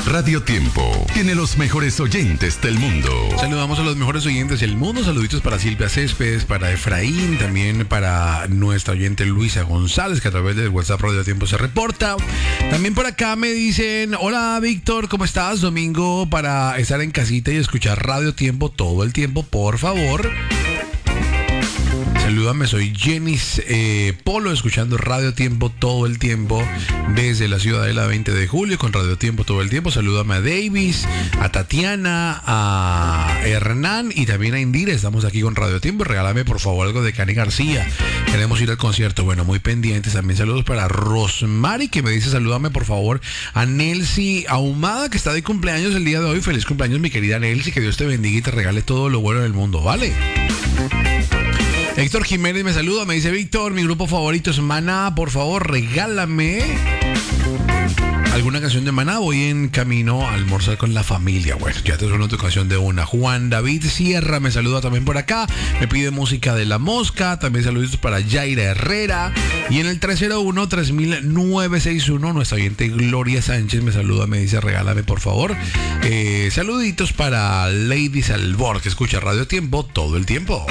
Radio Tiempo tiene los mejores oyentes del mundo. Saludamos a los mejores oyentes del mundo. Saluditos para Silvia Céspedes, para Efraín, también para nuestra oyente Luisa González, que a través del WhatsApp Radio Tiempo se reporta. También por acá me dicen: hola Víctor, ¿cómo estás? Domingo para estar en casita y escuchar Radio Tiempo todo el tiempo, por favor. Salúdame, soy Jenis Polo, escuchando Radio Tiempo todo el tiempo desde la Ciudadela 20 de julio con Radio Tiempo todo el tiempo. Salúdame a Davis, a Tatiana, a Hernán y también a Indira. Estamos aquí con Radio Tiempo. Regálame por favor algo de Cani García. Queremos ir al concierto. Bueno, muy pendientes. También saludos para Rosmary, que me dice: salúdame por favor a Nelcy Ahumada, que está de cumpleaños el día de hoy. Feliz cumpleaños, mi querida Nelcy. Que Dios te bendiga y te regale todo lo bueno del mundo, ¿vale? Héctor Jiménez me saluda, me dice: Víctor, mi grupo favorito es Maná, por favor regálame alguna canción de Maná, voy en camino a almorzar con la familia. Bueno, ya te suena tu canción de una. Juan David Sierra me saluda también por acá, me pide música de La Mosca, también saluditos para Yaira Herrera, y en el 301-3961 nuestra oyente Gloria Sánchez me saluda, me dice: regálame por favor saluditos para Lady Salvor, que escucha Radio Tiempo todo el tiempo.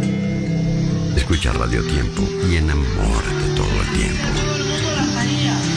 Escucha Radio Tiempo y enamórate todo el tiempo.